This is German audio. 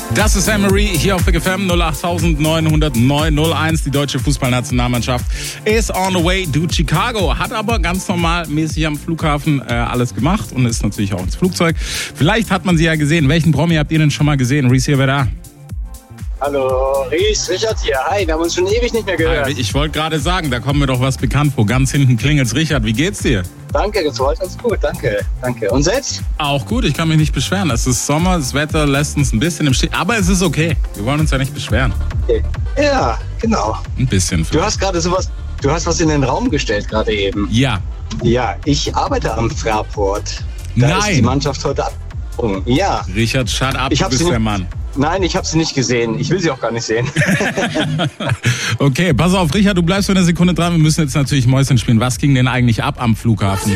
Das ist Anne-Marie hier auf Big FM 0890901. Die deutsche Fußballnationalmannschaft is on the way to Chicago. Hat aber ganz normalmäßig am Flughafen alles gemacht und ist natürlich auch ins Flugzeug. Vielleicht hat man sie ja gesehen. Welchen Promi habt ihr denn schon mal gesehen? Reese hier, wer da? Hallo, Ries, Richard hier. Hi, wir haben uns schon ewig nicht mehr gehört. Ich wollte gerade sagen, da kommt mir doch was bekannt vor. Ganz hinten klingelt's. Richard, wie geht's dir? Danke, das war ganz gut, danke. Und selbst? Auch gut, ich kann mich nicht beschweren. Es ist Sommer, das Wetter lässt uns ein bisschen im Stich. Aber es ist okay. Wir wollen uns ja nicht beschweren. Okay. Ja, genau. Ein bisschen. Du hast gerade du hast was in den Raum gestellt gerade eben. Ja. Ja, ich arbeite am Fraport. Da ist die Mannschaft heute abgesprungen. Ja. Richard, shut up, du bist der Mann. Nein, ich habe sie nicht gesehen. Ich will sie auch gar nicht sehen. Okay, pass auf, Richard, du bleibst für eine Sekunde dran. Wir müssen jetzt natürlich Mäuschen spielen. Was ging denn eigentlich ab am Flughafen?